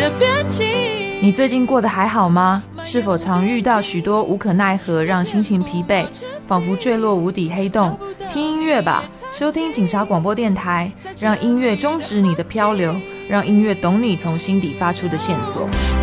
的边境。 你最近过得还好吗？是否常遇到许多无可奈何，让心情疲惫，仿佛坠落无底黑洞？听音乐吧，收听警察广播电台，让音乐终止你的漂流，让音乐懂你从心底发出的线索。